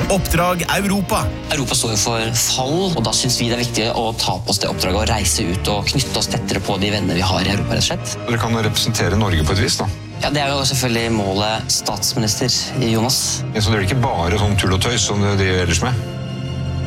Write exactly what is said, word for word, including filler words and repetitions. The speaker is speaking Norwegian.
Oppdrag Europa. Europa står jo for fall, og da synes vi det er viktig å ta på oss det oppdraget og reise ut og knytte oss tettere på de venner vi har i Europa, rett og slett. Dere kan representere Norge på et vis, da. Ja, det er jo selvfølgelig målet statsminister, Jonas. Ja, så det er ikke bare sånn tull og tøys som det driver ellers med?